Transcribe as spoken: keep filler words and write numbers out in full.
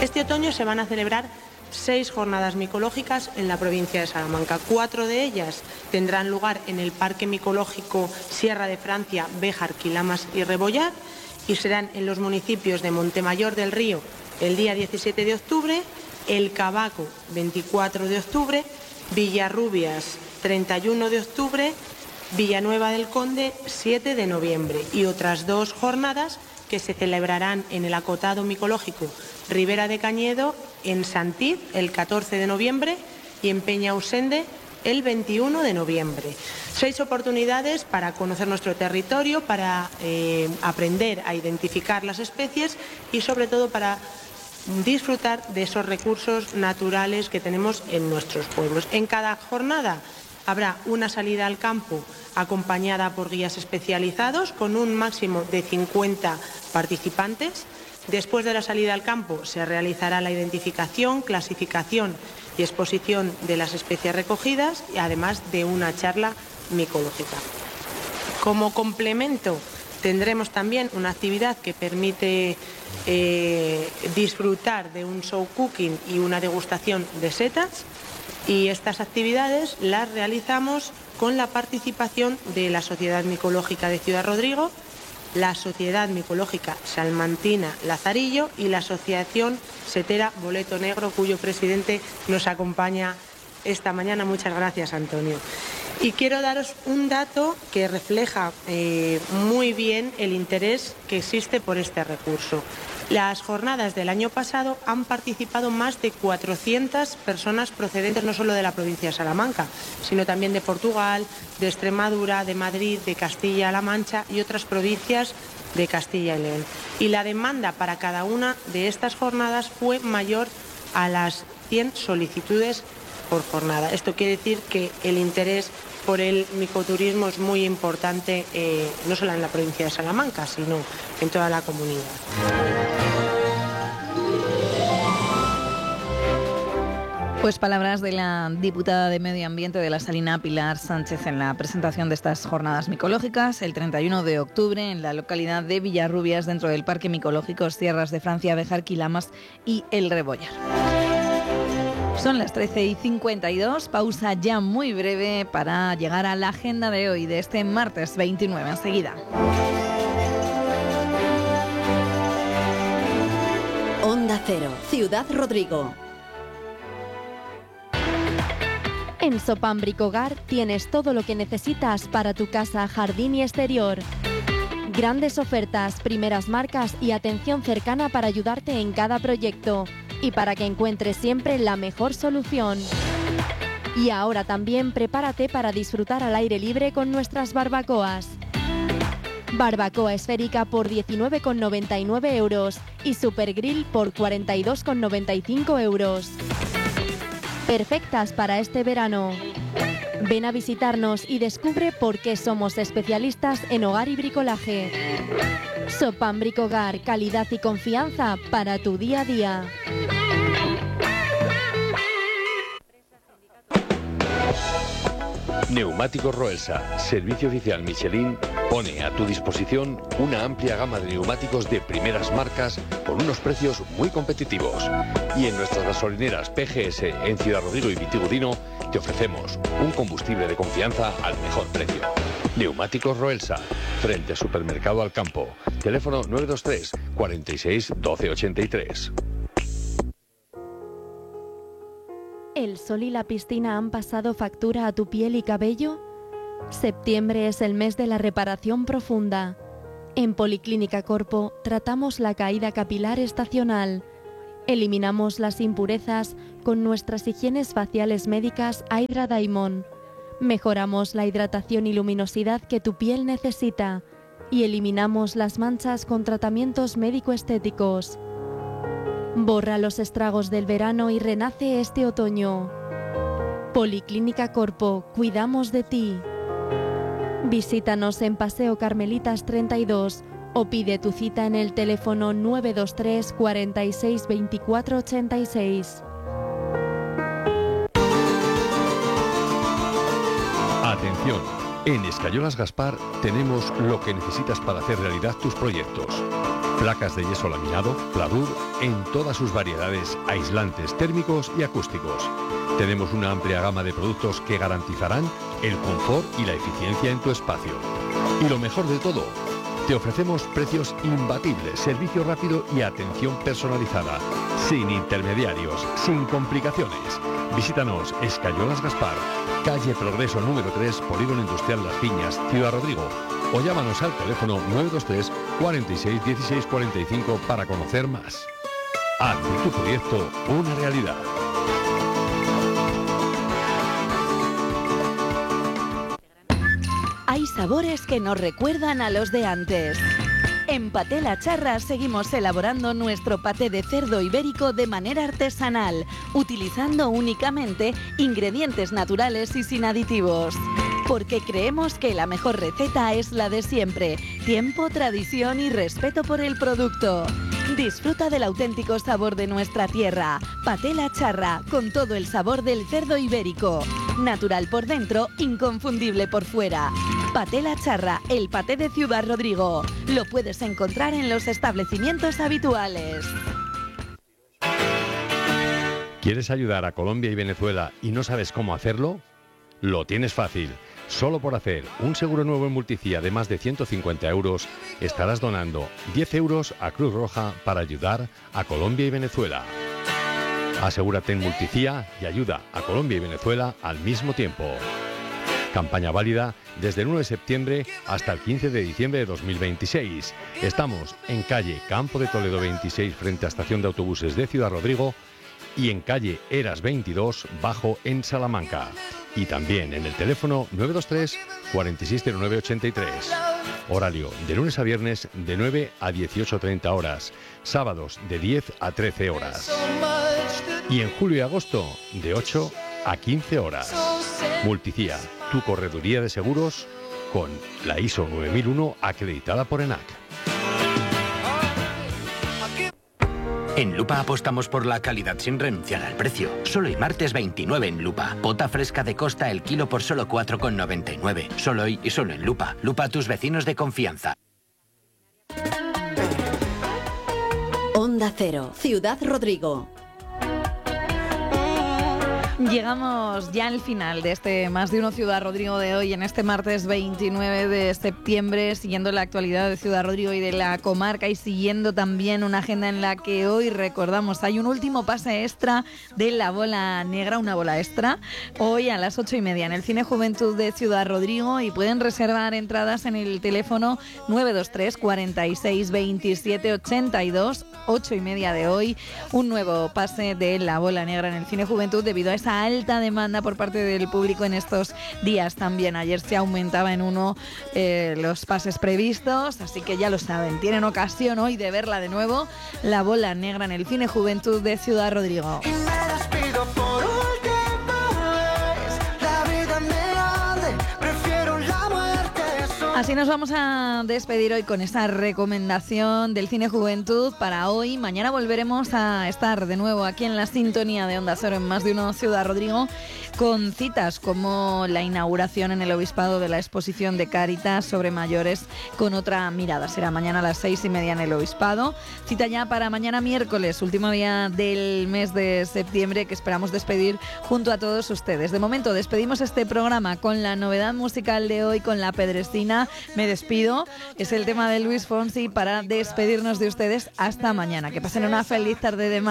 Este otoño se van a celebrar seis jornadas micológicas en la provincia de Salamanca. Cuatro de ellas tendrán lugar en el Parque Micológico Sierra de Francia, Béjar, Quilamas y Rebollar, y serán en los municipios de Montemayor del Río el día diecisiete de octubre, El Cabaco veinticuatro de octubre, Villarrubias treinta y uno de octubre, Villanueva del Conde siete de noviembre, y otras dos jornadas que se celebrarán en el acotado micológico Ribera de Cañedo en Santiz el catorce de noviembre y en Peñausende el veintiuno de noviembre. Seis oportunidades para conocer nuestro territorio, para eh, aprender a identificar las especies y sobre todo para disfrutar de esos recursos naturales que tenemos en nuestros pueblos. En cada jornada habrá una salida al campo acompañada por guías especializados con un máximo de cincuenta participantes. Después de la salida al campo se realizará la identificación, clasificación y exposición de las especies recogidas, y además de una charla micológica. Como complemento tendremos también una actividad que permite eh, disfrutar de un show cooking y una degustación de setas, y estas actividades las realizamos con la participación de la Sociedad Micológica de Ciudad Rodrigo, la Sociedad Micológica Salmantina Lazarillo y la Asociación Setera Boleto Negro, cuyo presidente nos acompaña esta mañana. Muchas gracias, Antonio. Y quiero daros un dato que refleja eh, muy bien el interés que existe por este recurso. Las jornadas del año pasado han participado más de cuatrocientas personas procedentes no solo de la provincia de Salamanca, sino también de Portugal, de Extremadura, de Madrid, de Castilla-La Mancha y otras provincias de Castilla y León. Y la demanda para cada una de estas jornadas fue mayor a las cien solicitudes por jornada. Esto quiere decir que el interés por el micoturismo es muy importante, eh, no solo en la provincia de Salamanca, sino en toda la comunidad. Pues palabras de la diputada de Medio Ambiente de La Salina, Pilar Sánchez, en la presentación de estas jornadas micológicas el treinta y uno de octubre en la localidad de Villarrubias, dentro del Parque Micológico Sierras de Francia, Béjar, Quilamas y El Rebollar. Son las trece y cincuenta y dos, pausa ya muy breve para llegar a la agenda de hoy, de este martes veintinueve, enseguida. Onda Cero, Ciudad Rodrigo. En Sopam Bricogar tienes todo lo que necesitas para tu casa, jardín y exterior. Grandes ofertas, primeras marcas y atención cercana para ayudarte en cada proyecto y para que encuentres siempre la mejor solución. Y ahora también prepárate para disfrutar al aire libre con nuestras barbacoas. Barbacoa esférica por diecinueve con noventa y nueve euros y Super Grill por cuarenta y dos con noventa y cinco euros. Perfectas para este verano. Ven a visitarnos y descubre por qué somos especialistas en hogar y bricolaje. Sopam Bricogar, calidad y confianza para tu día a día. Neumáticos Roelsa, servicio oficial Michelin, pone a tu disposición una amplia gama de neumáticos de primeras marcas con unos precios muy competitivos. Y en nuestras gasolineras P G S en Ciudad Rodrigo y Vitigudino te ofrecemos un combustible de confianza al mejor precio. Neumáticos Roelsa, frente al Supermercado Alcampo. Teléfono nueve dos tres, cuarenta y seis, doce ochenta y tres. ¿El sol y la piscina han pasado factura a tu piel y cabello? Septiembre es el mes de la reparación profunda. En Policlínica Corpo tratamos la caída capilar estacional. Eliminamos las impurezas con nuestras higienes faciales médicas Hydra Diamond. Mejoramos la hidratación y luminosidad que tu piel necesita. Y eliminamos las manchas con tratamientos médico-estéticos. Borra los estragos del verano y renace este otoño. Policlínica Corpo, cuidamos de ti. Visítanos en Paseo Carmelitas treinta y dos o pide tu cita en el teléfono nueve dos tres, cuarenta y seis, veinticuatro ochenta y seis. Atención, en Escayolas Gaspar tenemos lo que necesitas para hacer realidad tus proyectos. Placas de yeso laminado, Pladur, en todas sus variedades, aislantes térmicos y acústicos. Tenemos una amplia gama de productos que garantizarán el confort y la eficiencia en tu espacio. Y lo mejor de todo, te ofrecemos precios imbatibles, servicio rápido y atención personalizada, sin intermediarios, sin complicaciones. Visítanos, Escayolas Gaspar, calle Progreso número tres, Polígono Industrial Las Piñas, Ciudad Rodrigo. O llámanos al teléfono nueve dos tres, cuarenta y seis, dieciséis cuarenta y cinco para conocer más. Haz de tu proyecto una realidad. Hay sabores que nos recuerdan a los de antes. En Paté La Charra seguimos elaborando nuestro paté de cerdo ibérico de manera artesanal, utilizando únicamente ingredientes naturales y sin aditivos. Porque creemos que la mejor receta es la de siempre: tiempo, tradición y respeto por el producto. Disfruta del auténtico sabor de nuestra tierra. Paté La Charra, con todo el sabor del cerdo ibérico. Natural por dentro, inconfundible por fuera. Paté La Charra, el paté de Ciudad Rodrigo. Lo puedes encontrar en los establecimientos habituales. ¿Quieres ayudar a Colombia y Venezuela y no sabes cómo hacerlo? Lo tienes fácil. Solo por hacer un seguro nuevo en Multicía de más de ciento cincuenta euros, estarás donando diez euros a Cruz Roja para ayudar a Colombia y Venezuela. Asegúrate en Multicía y ayuda a Colombia y Venezuela al mismo tiempo. Campaña válida desde el nueve de septiembre hasta el quince de diciembre de dos mil veintiséis. Estamos en calle Campo de Toledo veintiséis frente a Estación de Autobuses de Ciudad Rodrigo y en calle Eras veintidós bajo en Salamanca. Y también en el teléfono nueve dos tres, cuarenta y seis cero nueve ochenta y tres. Horario de lunes a viernes de nueve a dieciocho treinta horas. Sábados de diez a trece horas. Y en julio y agosto de ocho a quince horas. Multicía, tu correduría de seguros con la I S O nueve mil uno acreditada por ENAC. En Lupa apostamos por la calidad sin renunciar al precio. Solo hoy martes veintinueve en Lupa. Pota fresca de Costa el kilo por solo cuatro con noventa y nueve. Solo hoy y solo en Lupa. Lupa, tus vecinos de confianza. Onda Cero, Ciudad Rodrigo. Llegamos ya al final de este Más de Uno Ciudad Rodrigo de hoy, en este martes veintinueve de septiembre, siguiendo la actualidad de Ciudad Rodrigo y de la comarca y siguiendo también una agenda en la que hoy recordamos, hay un último pase extra de la bola negra, una bola extra, hoy a las ocho y media en el Cine Juventud de Ciudad Rodrigo, y pueden reservar entradas en el teléfono nueve dos tres, cuarenta y seis, veintisiete, ochenta y dos, ocho y media de hoy, un nuevo pase de la bola negra en el Cine Juventud debido a esa alta demanda por parte del público en estos días también. Ayer se aumentaba en uno eh, los pases previstos, así que ya lo saben, tienen ocasión hoy de verla de nuevo, la bola negra en el Cine Juventud de Ciudad Rodrigo. Así nos vamos a despedir hoy con esa recomendación del Cine Juventud para hoy. Mañana volveremos a estar de nuevo aquí en la sintonía de Onda Cero en Más de Uno Ciudad Rodrigo, con citas como la inauguración en el Obispado de la exposición de Cáritas sobre mayores con otra mirada. Será mañana a las seis y media en el Obispado. Cita ya para mañana miércoles, último día del mes de septiembre, que esperamos despedir junto a todos ustedes. De momento despedimos este programa con la novedad musical de hoy, con La Pedrestina. Me despido, es el tema de Luis Fonsi para despedirnos de ustedes hasta mañana. Que pasen una feliz tarde de